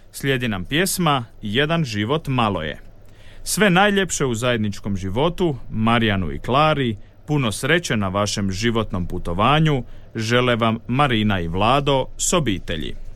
Slijedi nam pjesma Jedan život malo je. Sve najljepše u zajedničkom životu, Marijanu i Klari, puno sreće na vašem životnom putovanju, žele vam Marina i Vlado s obitelji.